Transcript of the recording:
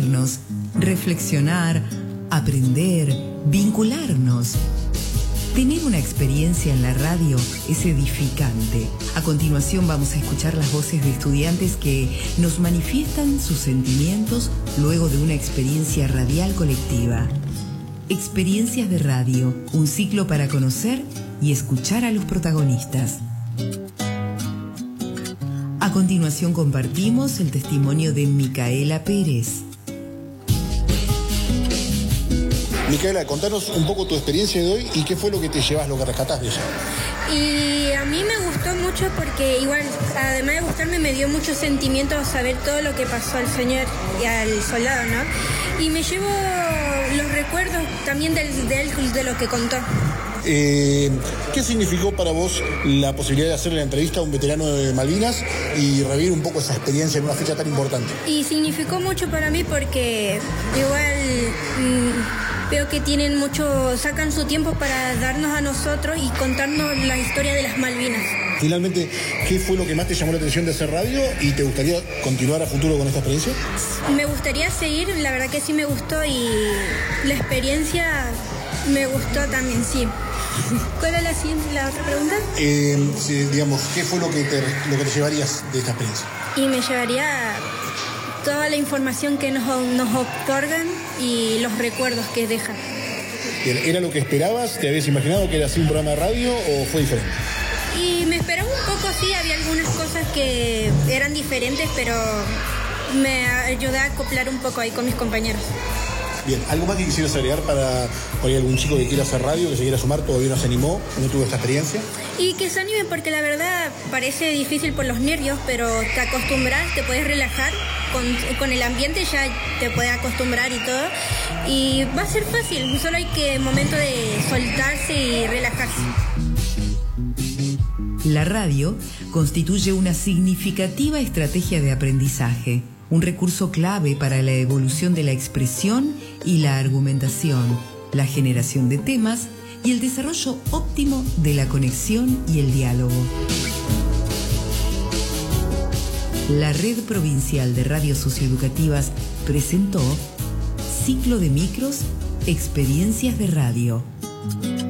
divertirnos, reflexionar, aprender, vincularnos. Tener una experiencia en la radio es edificante. A continuación vamos a escuchar las voces de estudiantes que nos manifiestan sus sentimientos luego de una experiencia radial colectiva. Experiencias de radio, un ciclo para conocer y escuchar a los protagonistas. A continuación compartimos el testimonio de Micaela Pérez. Micaela, contanos un poco tu experiencia de hoy y qué fue lo que te llevas, lo que rescatás de ella. Y a mí me gustó mucho porque igual, además de gustarme, me dio muchos sentimientos saber todo lo que pasó al señor y al soldado, ¿no? Y me llevo los recuerdos también de él, de lo que contó. ¿Qué significó para vos la posibilidad de hacerle la entrevista a un veterano de Malvinas y revivir un poco esa experiencia en una fecha tan importante? Y significó mucho para mí porque igual veo que sacan su tiempo para darnos a nosotros y contarnos la historia de las Malvinas. Finalmente, ¿qué fue lo que más te llamó la atención de hacer radio y te gustaría continuar a futuro con esta experiencia? Me gustaría seguir, la verdad que sí me gustó y la experiencia me gustó también, sí. ¿Cuál es la otra pregunta? Digamos, ¿qué fue lo que te llevarías de esta experiencia? Y me llevaría toda la información que nos otorgan y los recuerdos que dejan. ¿Era lo que esperabas? ¿Te habías imaginado que era así un programa de radio o fue diferente? Y me esperaba un poco, sí, había algunas cosas que eran diferentes, pero me ayudé a acoplar un poco ahí con mis compañeros. Bien, ¿algo más que quisieras agregar para por ahí algún chico que quiera hacer radio, que se quiera sumar, todavía no se animó, no tuvo esta experiencia? Y que se anime porque la verdad parece difícil por los nervios, pero te acostumbras, te puedes relajar, con el ambiente ya te puedes acostumbrar y todo. Y va a ser fácil, solo hay que momento de soltarse y relajarse. La radio constituye una significativa estrategia de aprendizaje, un recurso clave para la evolución de la expresión y la argumentación, la generación de temas y el desarrollo óptimo de la conexión y el diálogo. La Red Provincial de Radios Socioeducativas presentó Ciclo de Micros, Experiencias de Radio.